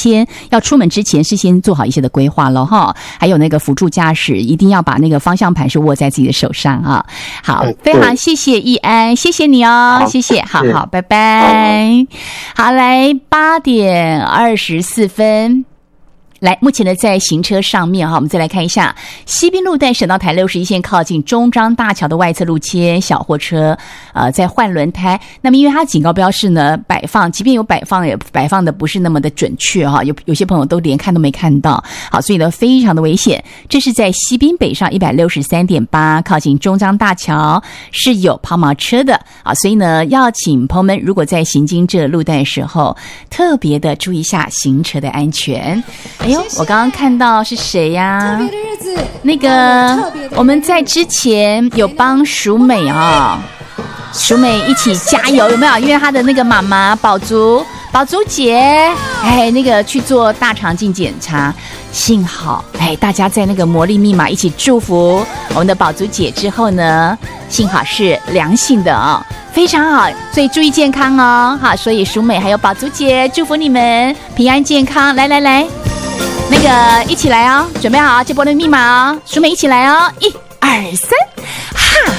签，要出门之前事先做好一些的规划了哈。还有那个辅助驾驶，一定要把那个方向盘是握在自己的手上啊。好，非常谢谢易安，谢谢你哦，谢谢，好，拜拜。好，来8:24。来，目前呢在行车上面哈，我们再来看一下西滨路段省道台61线靠近中彰大桥的外侧路肩，小货车在换轮胎。那么因为它警告标示呢摆放，即便有摆放，也摆放的不是那么的准确哈，有些朋友都连看都没看到，好，所以呢非常的危险。这是在西滨北上 163.8 靠近中彰大桥是有抛锚车的啊，所以呢要请朋友们如果在行经这路段的时候，特别的注意一下行车的安全。哎呦，我刚刚看到是谁呀？特别的日子，那个我们在之前有帮淑美啊，淑美一起加油，有没有？因为她的那个妈妈宝竹姐，哎，那个去做大肠镜检查，幸好哎，大家在那个魔力密码一起祝福我们的宝竹姐之后呢，幸好是良性的啊。非常好，所以注意健康哦。好，所以淑美还有宝竹姐祝福你们平安健康。来，那个一起来哦，准备好这波的密码哦，淑美一起来哦，1、2、3。